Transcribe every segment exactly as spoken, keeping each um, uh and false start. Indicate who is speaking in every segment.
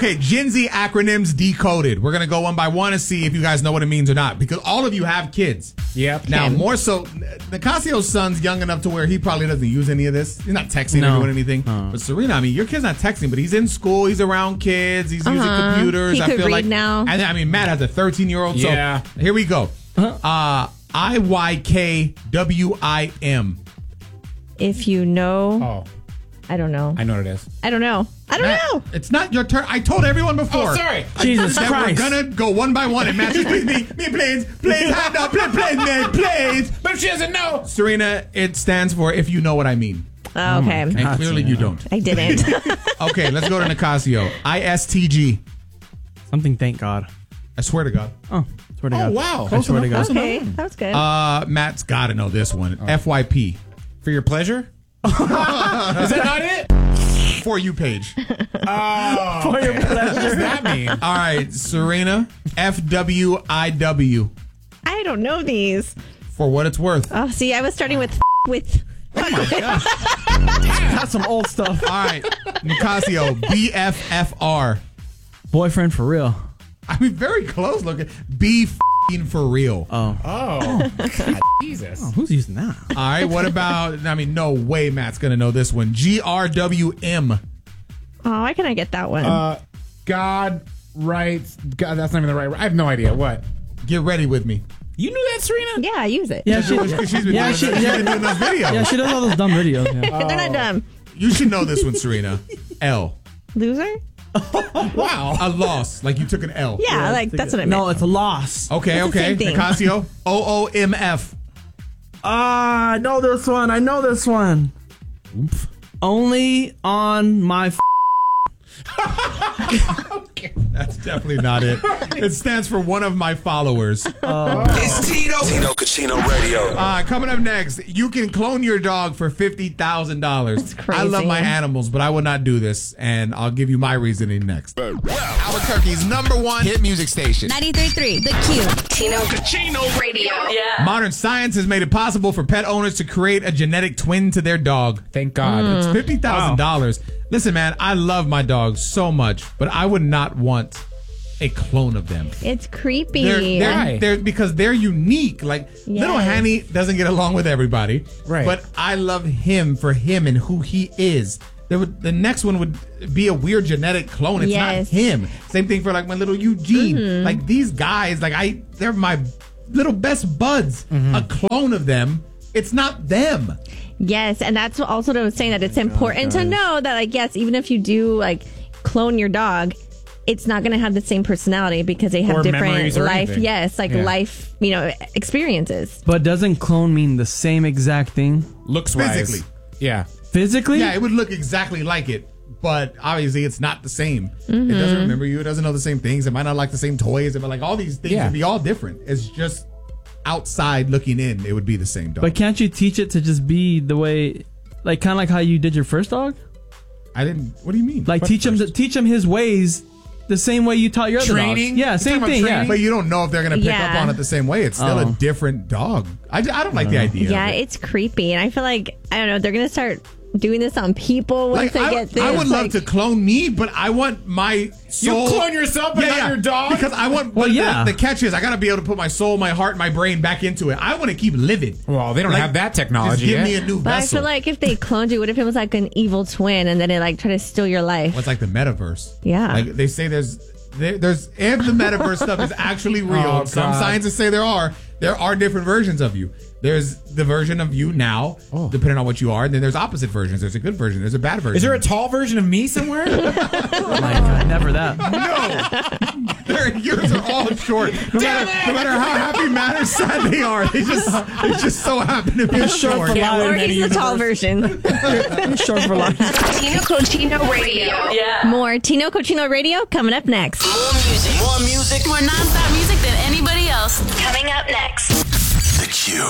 Speaker 1: Okay, Gen Z acronyms decoded. We're going to go one by one and see if you guys know what it means or not, because all of you have kids.
Speaker 2: Yep.
Speaker 1: Now, more so, Nicasio's son's young enough to where he probably doesn't use any of this. He's not texting
Speaker 3: No.
Speaker 1: or doing anything.
Speaker 3: Uh.
Speaker 1: But Serena, I mean, your kid's not texting, but he's in school. He's around kids. He's using
Speaker 4: Uh-huh.
Speaker 1: computers.
Speaker 4: He
Speaker 1: I
Speaker 4: could
Speaker 1: feel
Speaker 4: read
Speaker 1: like
Speaker 4: now.
Speaker 1: And I mean, Matt has a thirteen-year-old.
Speaker 2: Yeah.
Speaker 1: So here we go. Uh, I Y K W I M.
Speaker 4: If you know,
Speaker 2: Oh,
Speaker 4: I don't know.
Speaker 2: I know what it is.
Speaker 4: I don't know. I don't
Speaker 1: Matt,
Speaker 4: know.
Speaker 1: it's not your turn. I told everyone before.
Speaker 2: Oh, sorry.
Speaker 3: Jesus
Speaker 1: that
Speaker 3: Christ.
Speaker 1: We're gonna go one by one and Matt just please me, me please, please, hand up, please, please, man, please.
Speaker 2: But she doesn't know.
Speaker 1: Serena, it stands for if you know what I mean.
Speaker 4: Oh, okay.
Speaker 1: And
Speaker 3: God,
Speaker 1: clearly
Speaker 3: Serena.
Speaker 1: you don't.
Speaker 4: I didn't.
Speaker 1: Okay, let's go to Nicasio. I S T G.
Speaker 3: Something, thank God.
Speaker 1: I swear to God.
Speaker 3: Oh, swear to
Speaker 2: Oh,
Speaker 3: God.
Speaker 2: wow.
Speaker 3: I swear to God.
Speaker 4: Okay, that was good.
Speaker 1: Uh, Matt's got to know this one. F Y P.
Speaker 2: For your pleasure? Is that not it?
Speaker 1: For you, Paige.
Speaker 2: Oh,
Speaker 3: For your
Speaker 2: what
Speaker 3: pleasure.
Speaker 2: does that mean?
Speaker 1: All right, Serena. F W I W.
Speaker 4: I don't know these.
Speaker 1: For what it's worth.
Speaker 4: Oh, see, I was starting with with.
Speaker 3: That's some old stuff.
Speaker 1: All right, Nicasio. B F F R.
Speaker 3: Boyfriend for real.
Speaker 1: I mean, very close looking. Be f***ing for real.
Speaker 3: Oh.
Speaker 2: Oh, God, Jesus.
Speaker 3: Who's using that?
Speaker 1: All right, what about, I mean, no way Matt's going to know this one. G R W M.
Speaker 4: Oh, why can I get that one?
Speaker 2: Uh, God writes. God, that's not even the right word. I have no idea. What?
Speaker 1: Get ready with me.
Speaker 2: You knew that, Serena?
Speaker 4: yeah, I use it.
Speaker 3: Yeah, she,
Speaker 1: She's been,
Speaker 3: yeah,
Speaker 1: doing,
Speaker 3: she,
Speaker 1: she's
Speaker 3: yeah,
Speaker 1: been doing those videos.
Speaker 3: yeah, she does all those dumb videos. Yeah.
Speaker 4: They're not dumb.
Speaker 1: You should know this one, Serena. L.
Speaker 4: Loser?
Speaker 1: Wow. A loss. Like you took an L.
Speaker 4: Yeah, like that's what I meant.
Speaker 3: No, it's a loss.
Speaker 1: Okay,
Speaker 4: It's the
Speaker 1: okay.
Speaker 4: same thing.
Speaker 1: Nicasio. O O M F.
Speaker 3: Ah, I know this one. I know this one.
Speaker 1: Oomph.
Speaker 3: Only on my. F-
Speaker 1: That's definitely not it. It stands for one of my followers.
Speaker 5: It's Tino. Tino Cucino Radio.
Speaker 1: Uh, coming up next, you can clone your dog for fifty thousand dollars.
Speaker 4: That's crazy.
Speaker 1: I love my animals, but I will not do this, and I'll give you my reasoning next. Albuquerque's number one hit music station.
Speaker 6: ninety-three point three, The Q.
Speaker 5: Tino Cucino Radio. Yeah.
Speaker 1: Modern science has made it possible for pet owners to create a genetic twin to their dog.
Speaker 2: Thank God.
Speaker 1: It's fifty thousand dollars. Listen, man, I love my dogs so much, but I would not want a clone of them.
Speaker 4: It's creepy.
Speaker 1: They're, they're,
Speaker 2: Why?
Speaker 1: they're, because they're unique. Like, little
Speaker 4: Yes.
Speaker 1: Hanny doesn't get along with everybody.
Speaker 2: Right.
Speaker 1: But I love him for him and who he is. There would, the next one would be a weird genetic clone. It's
Speaker 4: Yes.
Speaker 1: not him. Same thing for like my little Eugene.
Speaker 4: Mm-hmm.
Speaker 1: Like these guys, like I, they're my little best buds.
Speaker 2: Mm-hmm.
Speaker 1: A clone of them. It's not them.
Speaker 4: Yes, and that's also what I was saying, that it's important to know that, like, yes, even if you do like clone your dog, it's not going to have the same personality because they have
Speaker 2: Or
Speaker 4: different
Speaker 2: memories or
Speaker 4: life.
Speaker 2: anything.
Speaker 4: Yes, like
Speaker 2: Yeah.
Speaker 4: life, you know, experiences.
Speaker 3: but doesn't clone mean the same exact thing
Speaker 2: Looks wise.
Speaker 1: Physically.
Speaker 2: Yeah.
Speaker 3: physically?
Speaker 1: Yeah, it would look exactly like it. But obviously, it's not the same.
Speaker 4: Mm-hmm.
Speaker 1: It doesn't remember you. It doesn't know the same things. It might not like the same toys. It might like all these things
Speaker 2: Yeah.
Speaker 1: would be all different. It's just outside looking in, it would be the same dog.
Speaker 3: But can't you teach it to just be the way, like kind of like how you did your first dog?
Speaker 1: I didn't. What do you mean?
Speaker 3: Like
Speaker 1: What
Speaker 3: teach him to
Speaker 1: first?
Speaker 3: teach him his ways, the same way you taught your other
Speaker 2: Training?
Speaker 3: dogs. Yeah,
Speaker 2: You're
Speaker 3: same
Speaker 2: talking about
Speaker 3: thing. Yeah.
Speaker 2: training?
Speaker 1: But you don't know if they're gonna pick
Speaker 4: Yeah.
Speaker 1: up on it the same way. It's still
Speaker 3: Oh.
Speaker 1: a different dog. I, I don't like the idea.
Speaker 4: Yeah,
Speaker 1: of it.
Speaker 4: it's creepy, and I feel like I don't know. They're going to start doing this on people once
Speaker 1: Like,
Speaker 4: they
Speaker 1: I,
Speaker 4: get this.
Speaker 1: I would love
Speaker 4: like,
Speaker 1: to clone me, but I want my soul.
Speaker 2: clone yourself, but not your dog?
Speaker 1: Because I want.
Speaker 3: Well,
Speaker 1: but
Speaker 3: yeah.
Speaker 1: The, the catch is, I gotta be able to put my soul, my heart, my brain back into it. I want to keep living.
Speaker 2: Well, they don't
Speaker 1: Like,
Speaker 2: have that technology
Speaker 1: Just give
Speaker 2: yet.
Speaker 1: me a new
Speaker 4: But I
Speaker 1: vessel.
Speaker 4: feel like if they cloned you, what if it was like an evil twin and then it like tried to steal your life?
Speaker 1: What's like the metaverse?
Speaker 4: Yeah.
Speaker 1: Like they say there's there, there's if the metaverse stuff is actually real.
Speaker 2: Oh,
Speaker 1: some
Speaker 2: God.
Speaker 1: scientists say there are. There are different versions of you. There's the version of you now,
Speaker 2: Oh.
Speaker 1: depending on what you are. And then there's opposite versions. There's a good version. There's a bad version.
Speaker 2: Is there a tall version of me somewhere?
Speaker 3: Oh my God, never that.
Speaker 1: No. Their yours are all short. No matter, no matter how happy, mad, or sad they are, they just they just so happen to be
Speaker 3: short
Speaker 1: short.
Speaker 3: for life.
Speaker 4: Or he's the tall version.
Speaker 3: I'm short for life.
Speaker 5: Tino Cucino Radio. Yeah.
Speaker 4: More Tino Cochino Radio coming up next.
Speaker 5: More music. More music.
Speaker 6: More nonstop music than anybody else.
Speaker 5: Coming up next. The Q.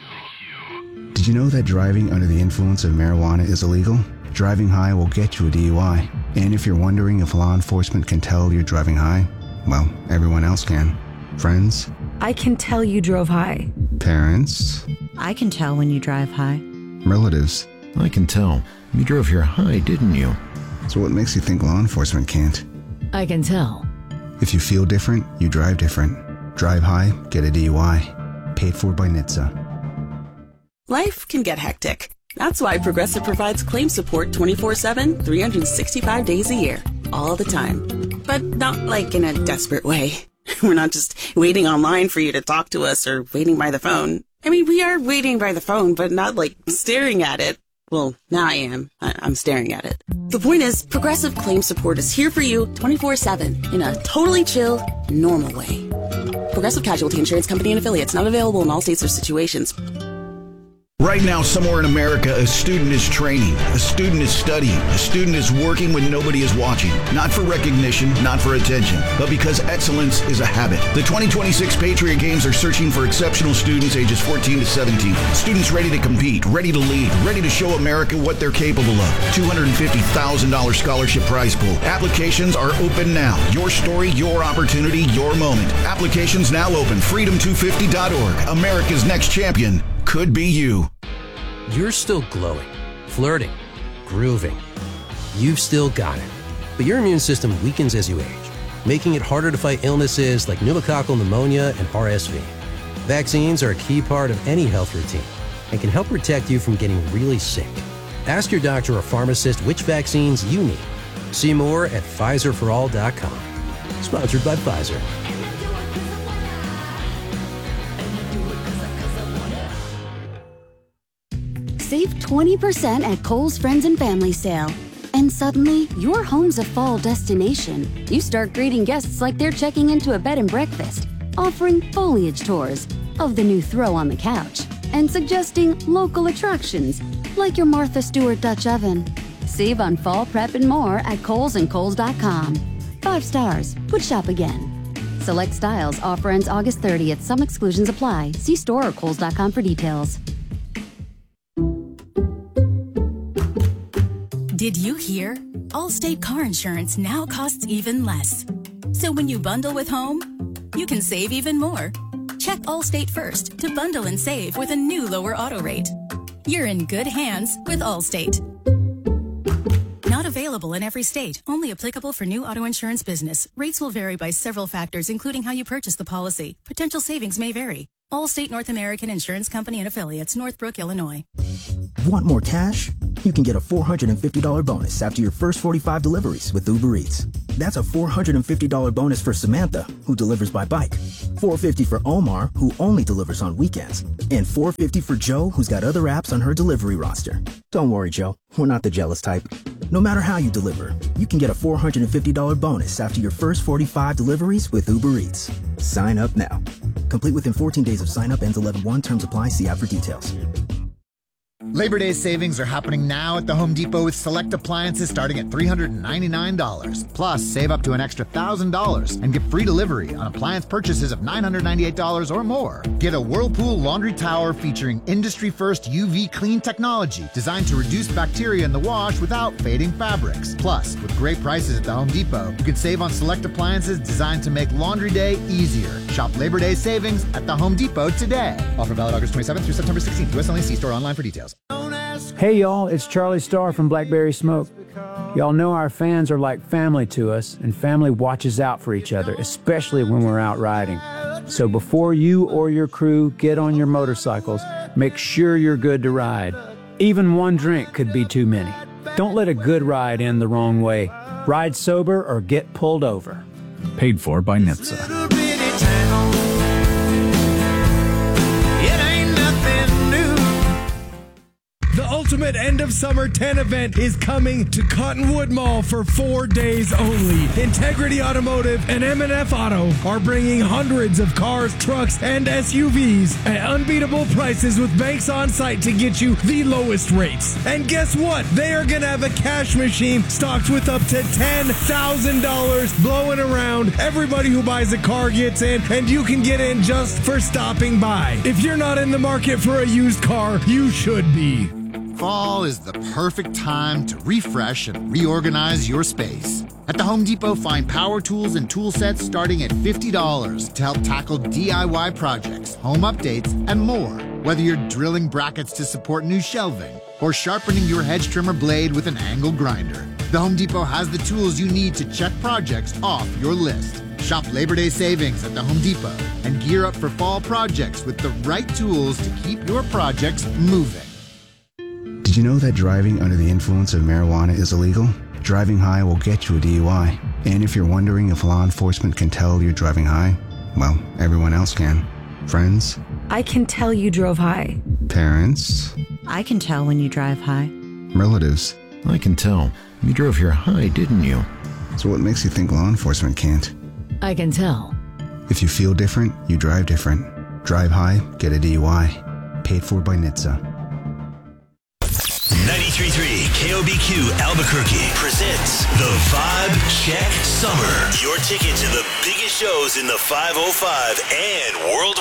Speaker 7: Did you know that driving under the influence of marijuana is illegal? Driving high will get you a D U I. And if you're wondering if law enforcement can tell you're driving high, well, everyone else can. Friends,
Speaker 8: I can tell you drove high.
Speaker 7: parents,
Speaker 8: I can tell when you drive high.
Speaker 7: relatives.
Speaker 9: I can tell. You drove here high, didn't you?
Speaker 7: So what makes you think law enforcement can't?
Speaker 9: I can tell.
Speaker 7: If you feel different, you drive different. Drive high, get a D U I. Paid for by N H T S A.
Speaker 10: Life can get hectic. That's why Progressive provides claim support twenty-four seven, three hundred sixty-five days a year. All the time. But not like in a desperate way. We're not just waiting online for you to talk to us or waiting by the phone. I mean, we are waiting by the phone, but not like staring at it. Well, now I am. I- I'm staring at it. The point is, Progressive Claim Support is here for you twenty-four seven in a totally chill, normal way. Progressive Casualty Insurance Company and Affiliates, not available in all states or situations.
Speaker 11: Right now, somewhere in America, a student is training, a student is studying, a student is working when nobody is watching. Not for recognition, not for attention, but because excellence is a habit. The twenty twenty-six Patriot Games are searching for exceptional students ages fourteen to seventeen. Students ready to compete, ready to lead, ready to show America what they're capable of. two hundred fifty thousand dollars scholarship prize pool. Applications are open now. Your story, your opportunity, your moment. Applications now open. freedom two fifty dot org. America's next champion could be you.
Speaker 12: You're still glowing, flirting, grooving. You've still got it. But your immune system weakens as you age, making it harder to fight illnesses like pneumococcal pneumonia and R S V. Vaccines are a key part of any health routine and can help protect you from getting really sick. Ask your doctor or pharmacist which vaccines you need. See more at Pfizer for all dot com. Sponsored by Pfizer.
Speaker 13: Save twenty percent at Kohl's Friends and Family Sale. And suddenly, your home's a fall destination. You start greeting guests like they're checking into a bed and breakfast, offering foliage tours of the new throw on the couch, and suggesting local attractions like your Martha Stewart Dutch oven. Save on fall prep and more at Kohl's and Kohl's dot com. Five stars. Would shop again. Select styles. Offer ends August thirtieth. Some exclusions apply. See store or Kohl's dot com for details.
Speaker 14: Did you hear? Allstate car insurance now costs even less. So when you bundle with home, you can save even more. Check Allstate first to bundle and save with a new lower auto rate. You're in good hands with Allstate. Not available in every state. Only applicable for new auto insurance business. Rates will vary by several factors, including how you purchase the policy. Potential savings may vary. Allstate North American Insurance Company and Affiliates, Northbrook, Illinois.
Speaker 15: Want more cash? You can get a four hundred fifty dollars bonus after your first forty-five deliveries with Uber Eats. That's a four hundred fifty dollars bonus for Samantha, who delivers by bike, four hundred fifty dollars for Omar, who only delivers on weekends, and four hundred fifty dollars for Joe, who's got other apps on her delivery roster. Don't worry, Joe. We're not the jealous type. No matter how you deliver, you can get a four hundred fifty dollars bonus after your first forty-five deliveries with Uber Eats. Sign up now. Complete within fourteen days of sign up. Ends eleven one. Terms apply. See app for details.
Speaker 16: Labor Day savings are happening now at the Home Depot with select appliances starting at three hundred ninety-nine dollars. Plus, save up to an extra one thousand dollars and get free delivery on appliance purchases of nine hundred ninety-eight dollars or more. Get a Whirlpool laundry tower featuring industry-first U V clean technology designed to reduce bacteria in the wash without fading fabrics. Plus, with great prices at the Home Depot, you can save on select appliances designed to make laundry day easier. Shop Labor Day savings at the Home Depot today. Offer valid August twenty-seventh through September sixteenth. U S only. See store online for details.
Speaker 17: Hey y'all, it's Charlie Starr from Blackberry Smoke. Y'all know our fans are like family to us, and family watches out for each other, especially when we're out riding. So before you or your crew get on your motorcycles, make sure you're good to ride. Even one drink could be too many. Don't let a good ride end the wrong way. Ride sober or get pulled over.
Speaker 18: Paid for by N H T S A.
Speaker 19: The ultimate end of summer ten event is coming to Cottonwood Mall for four days only. Integrity Automotive and M and F Auto are bringing hundreds of cars, trucks, and S U Vs at unbeatable prices with banks on site to get you the lowest rates. And guess what? They are going to have a cash machine stocked with up to ten thousand dollars blowing around. Everybody who buys a car gets in, and you can get in just for stopping by. If you're not in the market for a used car, you should be.
Speaker 16: Fall is the perfect time to refresh and reorganize your space. At the Home Depot, find power tools and tool sets starting at fifty dollars to help tackle D I Y projects, home updates, and more. Whether you're drilling brackets to support new shelving or sharpening your hedge trimmer blade with an angle grinder, The Home Depot has the tools you need to check projects off your list. Shop Labor Day savings at the Home Depot and gear up for fall projects with the right tools to keep your projects moving.
Speaker 7: Did you know that driving under the influence of marijuana is illegal? Driving high will get you a D U I. And if you're wondering if law enforcement can tell you're driving high, well, everyone else can. Friends?
Speaker 8: I can tell you drove high.
Speaker 7: Parents?
Speaker 8: I can tell when you drive high.
Speaker 7: Relatives?
Speaker 9: I can tell. You drove here high, didn't you?
Speaker 7: So what makes you think law enforcement can't?
Speaker 20: I can tell.
Speaker 7: If you feel different, you drive different. Drive high, get a D U I. Paid for by N H T S A.
Speaker 21: ninety-three point three K O B Q Albuquerque presents the Vibe Check Summer. Your ticket to the biggest shows in the five oh five and worldwide.